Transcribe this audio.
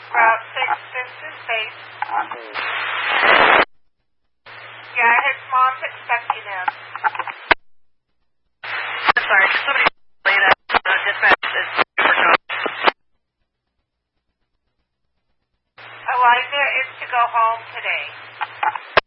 Route 6, Vincent Base. Yeah, his mom's expecting him. I'm sorry, can somebody play that? Dispatch is super code. Elijah is to go home today.